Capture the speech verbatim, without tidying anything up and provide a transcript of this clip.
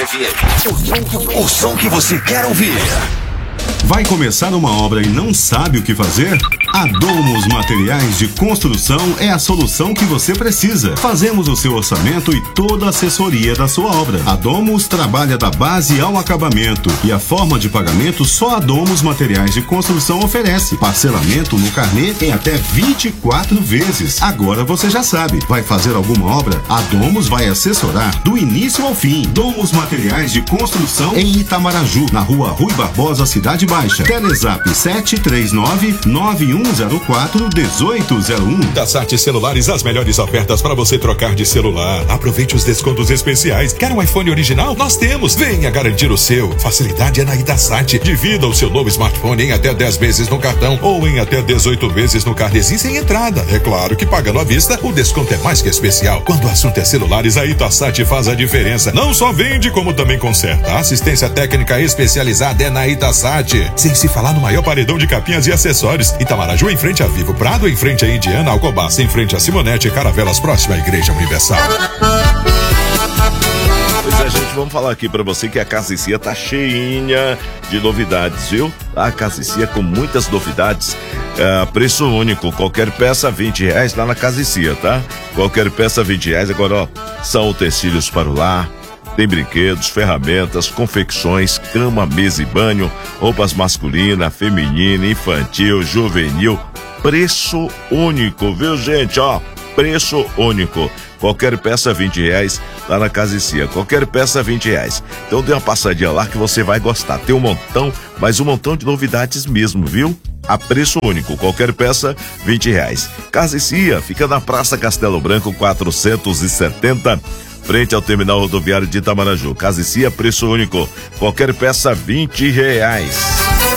F M. O som que, o som que você quer ouvir. Vai começar uma obra e não sabe o que fazer? A Domus Materiais de Construção é a solução que você precisa. Fazemos o seu orçamento e toda a assessoria da sua obra. A Domus trabalha da base ao acabamento e a forma de pagamento só a Domus Materiais de Construção oferece. Parcelamento no carnê em até vinte e quatro vezes. Agora você já sabe. Vai fazer alguma obra? A Domus vai assessorar do início ao fim. Domus Materiais de Construção em Itamaraju, na rua Rui Barbosa, Cidade Baixa. Telezap sete três nove, nove um zero quatro, um oito zero um. Itasat Celulares, as melhores ofertas para você trocar de celular. Aproveite os descontos especiais. Quer um iPhone original? Nós temos. Venha garantir o seu. Facilidade é na Itasat. Divida o seu novo smartphone em até dez vezes no cartão ou em até dezoito vezes no carnezinho sem entrada. É claro que pagando à vista, o desconto é mais que especial. Quando o assunto é celulares, a Itasat faz a diferença. Não só vende, como também conserta. A assistência técnica especializada é na Itasat. Sem se falar no maior paredão de capinhas e acessórios. Itamaraju em frente a Vivo Prado, em frente a Indiana, Alcobaça em frente a Simonete, Caravelas próxima à Igreja Universal. Pois é, gente, vamos falar aqui pra você que a Casa e Cia tá cheinha de novidades, viu? A Casa e Cia com muitas novidades, é, preço único, qualquer peça vinte reais lá na Casa e Cia, tá? Qualquer peça vinte reais, agora ó, são utensílios para o lar, tem brinquedos, ferramentas, confecções, cama, mesa e banho, roupas masculina, feminina, infantil, juvenil. Preço único, viu, gente? Ó, preço único. Qualquer peça vinte reais lá na Casa e Cia. Qualquer peça vinte reais. Então dê uma passadinha lá que você vai gostar. Tem um montão, mas um montão de novidades mesmo, viu? A preço único, qualquer peça, vinte reais. Casa e Cia fica na Praça Castelo Branco, quatrocentos e setenta, frente ao terminal rodoviário de Itamaraju. Casa e Cia, preço único, qualquer peça, vinte reais.